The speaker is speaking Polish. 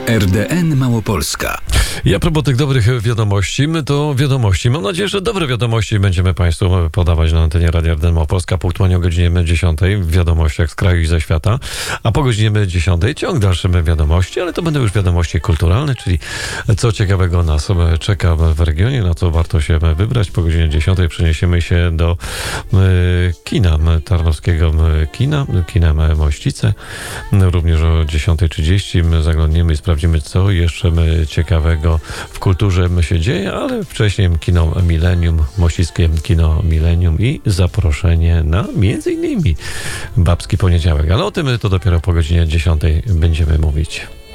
RDN Małopolska. I a propos tych dobrych wiadomości, to wiadomości. Mam nadzieję, że dobre wiadomości będziemy Państwu podawać na antenie Radia RDN Małopolska punktualnie o godzinie 10 w wiadomościach z kraju i ze świata. A po godzinie 10 ciąg dalszy wiadomości, ale to będą już wiadomości kulturalne, czyli co ciekawego nas czeka w regionie, na co warto się wybrać. Po godzinie 10 przeniesiemy się do kina tarnowskiego kina Mościce. Również o 10:30 zaglądniemy i sprawdzimy, co jeszcze ciekawego w kulturze się dzieje, ale wcześniej kino Millennium, mościckie kino Millennium i zaproszenie na m.in. Babski Poniedziałek. Ale o tym to dopiero po godzinie 10 będziemy mówić.